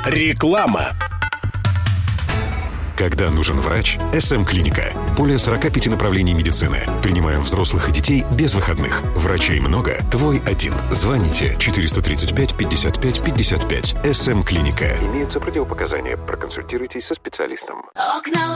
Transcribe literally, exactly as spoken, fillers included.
Реклама. Когда нужен врач, эс эм-клиника. Более сорок пять направлений медицины. Принимаем взрослых и детей без выходных. Врачей много, твой один. Звоните четыреста тридцать пять пятьдесят пять пятьдесят пять. эс эм-клиника. Имеются противопоказания. Проконсультируйтесь со специалистом.